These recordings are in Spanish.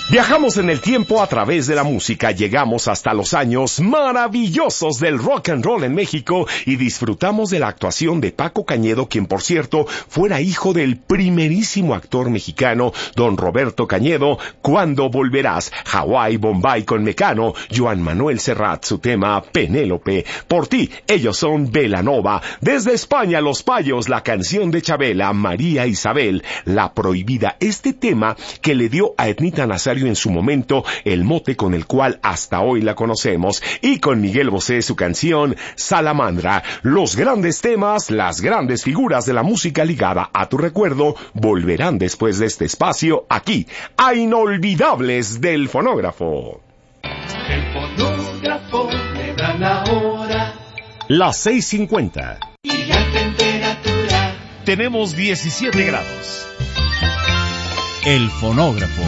Viajamos en el tiempo a través de la música, llegamos hasta los años maravillosos del rock and roll en México y disfrutamos de la actuación de Paco Cañedo, quien por cierto fuera hijo del primerísimo actor mexicano don Roberto Cañedo. Cuando volverás, Hawái, Bombay con Mecano, Joan Manuel Serrat, su tema Penélope, Por ti, ellos son Belanova, desde España Los Payos, la canción de Chabela, María Isabel, La Prohibida, este tema que le dio a Etnita Nazario en su momento el mote con el cual hasta hoy la conocemos, y con Miguel Bosé su canción Salamandra. Los grandes temas, las grandes figuras de la música ligada a tu recuerdo volverán después de este espacio aquí a Inolvidables del Fonógrafo. El fonógrafo me da la hora. Las 6:50. Y la temperatura. Tenemos 17 grados. El fonógrafo.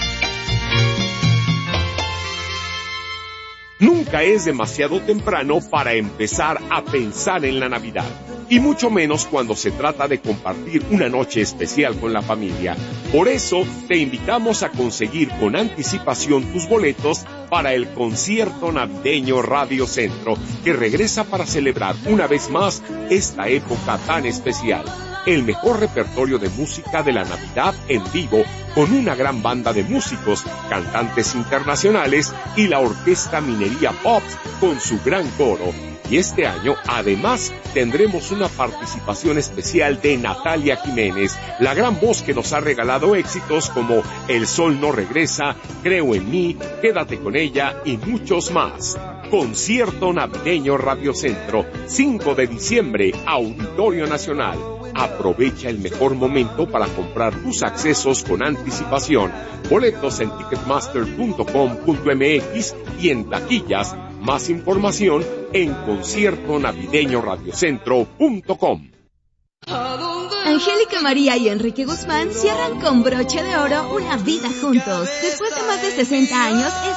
Nunca es demasiado temprano para empezar a pensar en la Navidad, y mucho menos cuando se trata de compartir una noche especial con la familia. Por eso, te invitamos a conseguir con anticipación tus boletos para el concierto navideño Radio Centro, que regresa para celebrar una vez más esta época tan especial. El mejor repertorio de música de la Navidad en vivo, con una gran banda de músicos, cantantes internacionales y la Orquesta Minería Pops con su gran coro. Y este año, además, tendremos una participación especial de Natalia Jiménez, la gran voz que nos ha regalado éxitos como El Sol No Regresa, Creo en Mí, Quédate con Ella y muchos más. Concierto Navideño Radio Centro, 5 de diciembre, Auditorio Nacional. Aprovecha el mejor momento para comprar tus accesos con anticipación. Boletos en ticketmaster.com.mx y en taquillas. Más información en conciertonavideñoradiocentro.com. Angélica María y Enrique Guzmán cierran con broche de oro una vida juntos. Después de más de 60 años,